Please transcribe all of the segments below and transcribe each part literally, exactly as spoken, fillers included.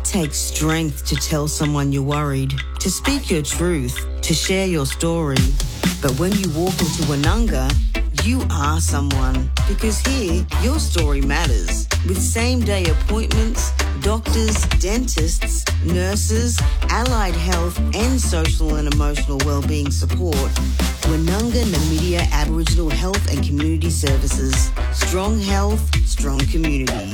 takes strength to tell someone you're worried, to speak your truth, to share your story. But when you walk into Woononga, you are someone, because here, your story matters. With same-day appointments, doctors, dentists, nurses, allied health and social and emotional wellbeing support, Woononga Namibia Aboriginal Health and Community Services. Strong health, strong community.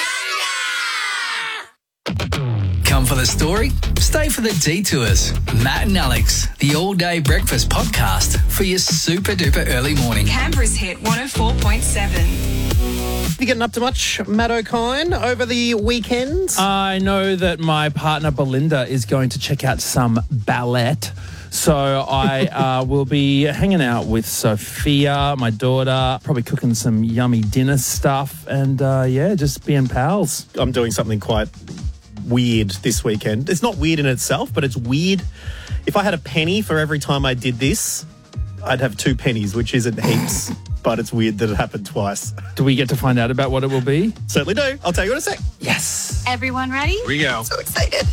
Come for the story, stay for the detours. Matt and Alex, the all-day breakfast podcast for your super-duper early morning. Canberra's hit one oh four point seven. You getting up to much, Matt O'Kine, over the weekend? I know that my partner Belinda is going to check out some ballet. So I uh, will be hanging out with Sophia, my daughter, probably cooking some yummy dinner stuff and, uh, yeah, just being pals. I'm doing something quite weird this weekend. It's not weird in itself, but it's weird. If I had a penny for every time I did this, I'd have two pennies, which isn't heaps, but it's weird that it happened twice. Do we get to find out about what it will be? Certainly do. I'll tell you in a sec. Yes. Everyone ready? Here we go. So excited.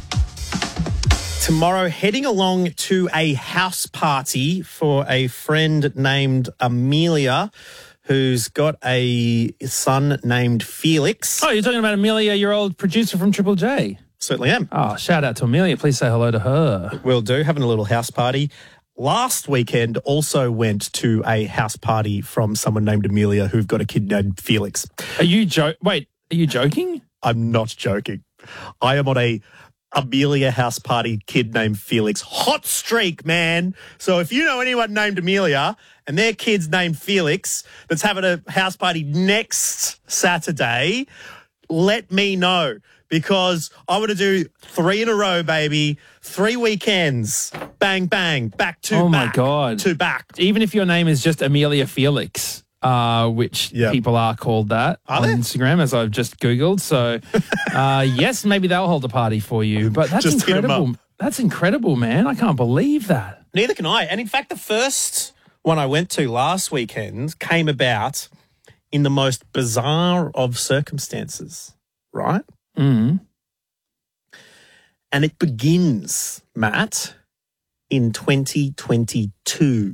Tomorrow, heading along to a house party for a friend named Amelia, who's got a son named Felix. Oh, you're talking about Amelia, your old producer from Triple J? Certainly am. Oh, shout out to Amelia. Please say hello to her. Will do. Having a little house party. Last weekend also went to a house party from someone named Amelia who've got a kid named Felix. Are you jo- Wait, are you joking? I'm not joking. I am on a Amelia house party kid named Felix hot streak, man. So if you know anyone named Amelia and their kid's named Felix that's having a house party next Saturday, let me know, because I want to do three in a row, baby. Three weekends. Bang, bang. Back to oh back. my God. To back. Even if your name is just Amelia Felix, uh, which Yep. people are called that Are on they? Instagram, as I've just Googled. So, uh, yes, maybe they'll hold a party for you. But that's Just hit 'em incredible. up. That's incredible, man. I can't believe that. Neither can I. And in fact, the first one I went to last weekend came about in the most bizarre of circumstances, right? Mm. And it begins, Matt, in twenty twenty-two.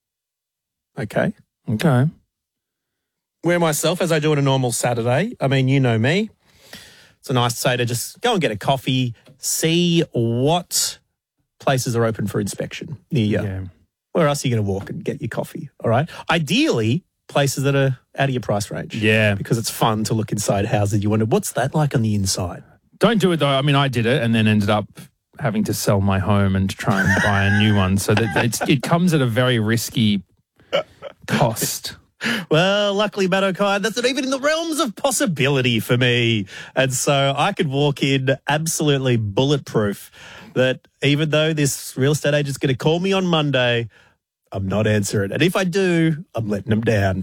Okay? Okay. Where myself, as I do on a normal Saturday, I mean, you know me, it's a nice day to just go and get a coffee, see what places are open for inspection near you. Yeah. Where else are you going to walk and get your coffee, all right? Ideally, places that are out of your price range. Yeah. Because it's fun to look inside houses. You wonder, what's that like on the inside? Don't do it, though. I mean, I did it and then ended up having to sell my home and try and buy a new one. So that it's, it comes at a very risky cost. Well, luckily, Matt O'Kine, that's not even in the realms of possibility for me. And so I could walk in absolutely bulletproof that even though this real estate agent's going to call me on Monday, I'm not answering. And if I do, I'm letting them down.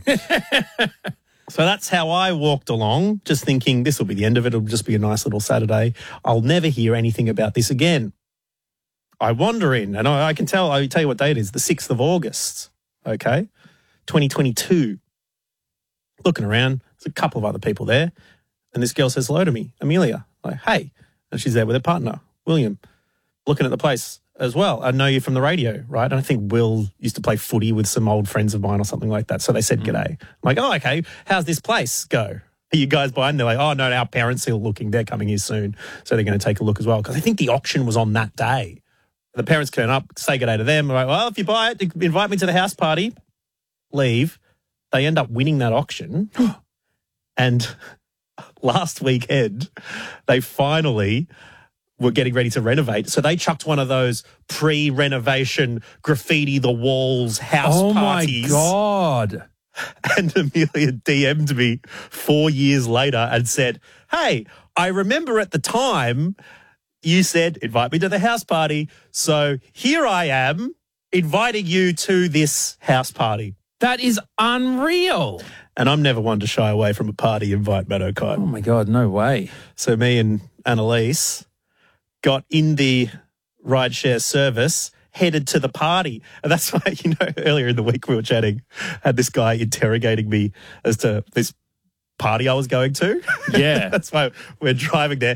So that's how I walked along, just thinking this will be the end of it. It'll just be a nice little Saturday. I'll never hear anything about this again. I wander in, and I, I can tell, I'll tell you what day it is, the sixth of August, okay, twenty twenty-two. Looking around, there's a couple of other people there, and this girl says hello to me, Amelia. Like, hey. And she's there with her partner, William, looking at the place as well. I know you from the radio, right? And I think Will used to play footy with some old friends of mine or something like that. So they said, g'day. I'm like, oh, okay. How's this place go? Are you guys buying? They're like, oh, no, our parents are looking. They're coming here soon. So they're going to take a look as well. Because I think the auction was on that day. The parents turn up, say g'day to them. I'm like, well, if you buy it, invite me to the house party. Leave. They end up winning that auction. And last weekend, they finally were getting ready to renovate. So they chucked one of those pre-renovation graffiti the walls house Oh, parties. my God. And Amelia D M'd me four years later and said, hey, I remember at the time you said, invite me to the house party. So here I am inviting you to this house party. That is unreal. And I'm never one to shy away from a party invite, Matt O'Kine. Oh, my God, no way. So me and Annalise got in the rideshare service, headed to the party. And that's why, you know, earlier in the week we were chatting, had this guy interrogating me as to this party I was going to. Yeah. That's why we're driving there.